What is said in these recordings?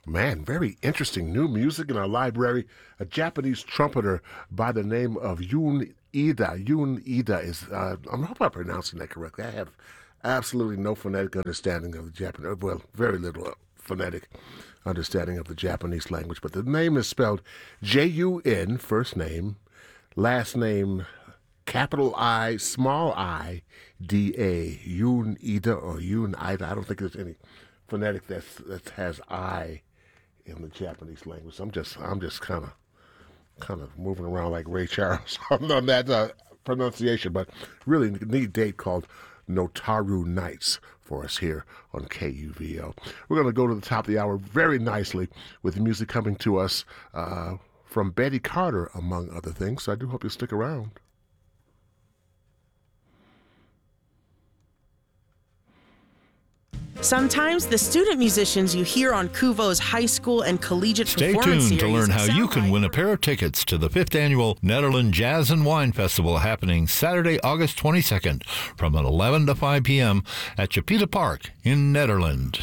Man, very interesting new music in our library. A Japanese trumpeter by the name of Yun Ida. Yun Ida is, I hope I'm pronouncing that correctly. I have absolutely no phonetic understanding of the Japanese, well, very little phonetic understanding of the Japanese language, but the name is spelled Jun, first name, last name, capital I, small I, D-A, Yun Ida or Yun Ida. I don't think there's any phonetic that has I in the Japanese language. I'm just kind of moving around like Ray Charles on that pronunciation, but really neat date called Notaru Nights for us here on KUVO. We're going to go to the top of the hour very nicely with music coming to us from Betty Carter, among other things, so I do hope you'll stick around. Sometimes the student musicians you hear on KUVO's high school and collegiate performance series. Stay tuned to learn how you can win a pair of tickets to the 5th Annual Nederland Jazz and Wine Festival happening Saturday, August 22nd from 11 to 5 p.m. at Chapita Park in Nederland.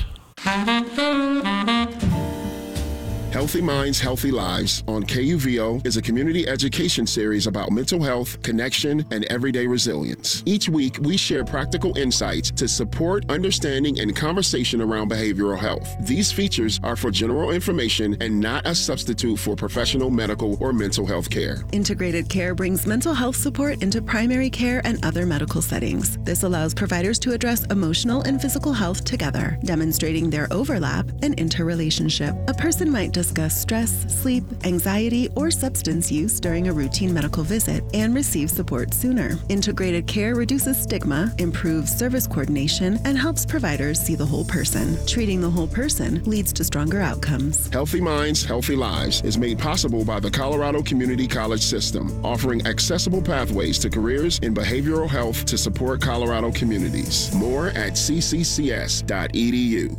Healthy Minds, Healthy Lives on KUVO is a community education series about mental health, connection, and everyday resilience. Each week, we share practical insights to support understanding and conversation around behavioral health. These features are for general information and not a substitute for professional medical or mental health care. Integrated care brings mental health support into primary care and other medical settings. This allows providers to address emotional and physical health together, demonstrating their overlap and interrelationship. A person might discuss stress, sleep, anxiety, or substance use during a routine medical visit and receive support sooner. Integrated care reduces stigma, improves service coordination, and helps providers see the whole person. Treating the whole person leads to stronger outcomes. Healthy Minds, Healthy Lives is made possible by the Colorado Community College System, offering accessible pathways to careers in behavioral health to support Colorado communities. More at cccs.edu.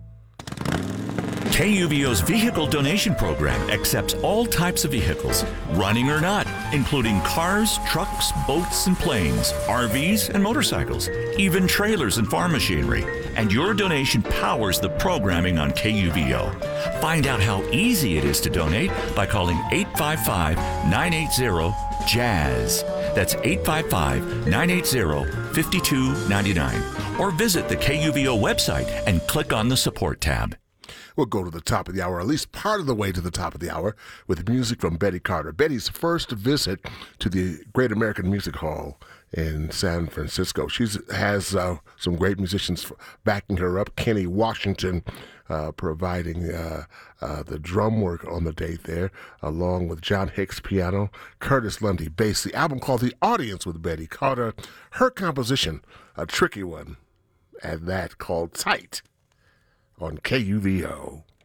KUVO's vehicle donation program accepts all types of vehicles, running or not, including cars, trucks, boats, and planes, RVs, and motorcycles, even trailers and farm machinery. And your donation powers the programming on KUVO. Find out how easy it is to donate by calling 855-980-JAZZ. That's 855-980-5299. Or visit the KUVO website and click on the support tab. We'll go to the top of the hour, at least part of the way to the top of the hour, with music from Betty Carter. Betty's first visit to the Great American Music Hall in San Francisco. She has some great musicians backing her up. Kenny Washington providing the drum work on the date there, along with John Hicks piano, Curtis Lundy bass. The album called The Audience with Betty Carter. Her composition, a tricky one, and that called Tight on KUVO.